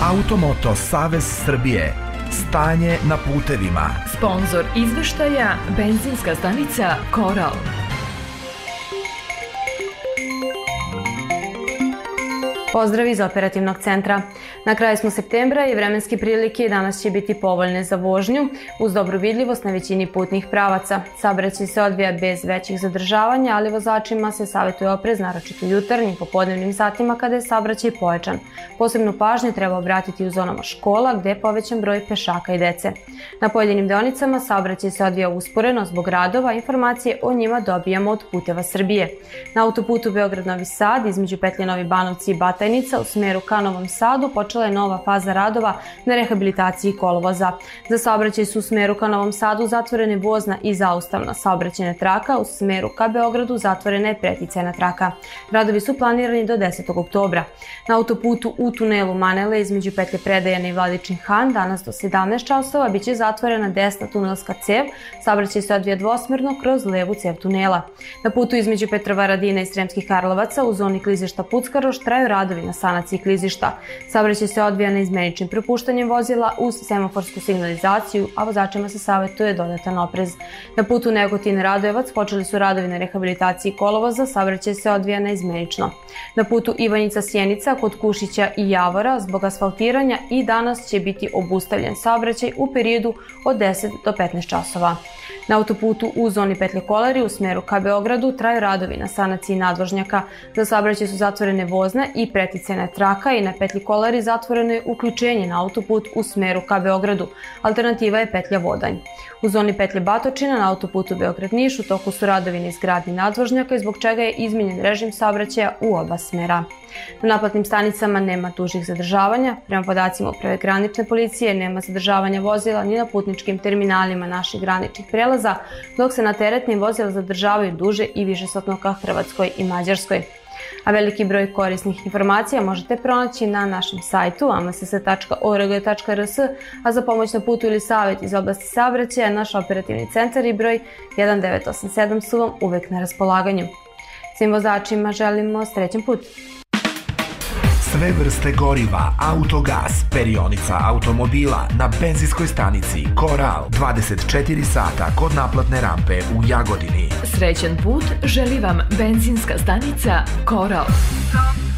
Automoto Savez Srbije. Stanje na putevima. Sponzor izveštaja benzinska stanica Koral. Pozdrav iz operativnog centra. Na kraju smo septembra i vremenske prilike danas će biti povoljne za vožnju, uz dobru vidljivost na većini putnih pravaca. Saobraćaj se odvija bez većih zadržavanja, ali vozačima se savjetuje oprez, naročito jutarnjim popodnevnim satima kada je saobraćaj pojačan. Posebnu pažnju treba obratiti u zonama škola gde je povećan broj pešaka i dece. Na pojedinim deonicama saobraćaj se odvija usporeno zbog radova, informacije o njima dobijamo od Puteva Srbije. Na autoputu Beograd-Novi Sad između petlje Novi Banovci i Batajnica u smeru ka Novom Sadu počela je nova faza radova na rehabilitaciji kolovoza. Za saobraćaj su u smeru ka Novom Sadu zatvorene vozna i zaustavna saobraćajna traka, u smeru ka Beogradu zatvorena je preticajna traka. Radovi su planirani do 10. oktobra. Na autoputu u tunelu Manele između petlje Predejane i Vladičin Han danas do 17 časova biće zatvorena desna tunelska cev, saobraćaj se odvija dvosmerno kroz levu cev tunela. Na putu između Petrovaradina i Sremskih Karlovaca u zoni klizišta Puckaroš traju radovi na sanaciji klizišta. Saobraćaj se odvija neizmeničnim prepuštanjem vozila uz semaforsku signalizaciju, a vozačima se savjetuje dodatan oprez. Na putu Negotin-Radojevac počeli su radovi na rehabilitaciji kolovoza, saobraćaj se odvija neizmenično. Na putu Ivanjica-Sjenica kod Kušića i Javora zbog asfaltiranja i danas će biti obustavljen saobraćaj u periodu od 10 do 15 časova. Na autoputu u zoni petlje Kolari u smeru ka Beogradu traju radovi na sanaciji nadvožnjaka. Za saobraćaj su zatvorene vozna i preticajna traka i na petlji Kolari zatvoreno je uključenje na autoput u smeru ka Beogradu. Alternativa je petlja Vodanj. U zoni petlje Batočina na autoputu Beograd-Niš u toku su radovi na izgradnji nadvožnjaka, zbog čega je izmenjen režim saobraćaja u oba smera. Na naplatnim stanicama nema dužih zadržavanja. Prema podacima Uprave granične policije nema zadržavanja vozila ni na putničkim terminalima naših graničnih prelaza, dok se na teretnim vozila zadržavaju duže i višesatno ka Hrvatskoj i Mađarskoj. A veliki broj korisnih informacija možete pronaći na našem sajtu amss.org.rs, a za pomoć na putu ili savjet iz oblasti saobraćaja naš operativni centar i broj 1987 su vam uvek na raspolaganju. Svim vozačima želimo srećan put! Sve vrste goriva, autogas, perionica automobila na benzinskoj stanici Koral 24 sata kod naplatne rampe u Jagodini. Srećan put želi vam benzinska stanica Koral.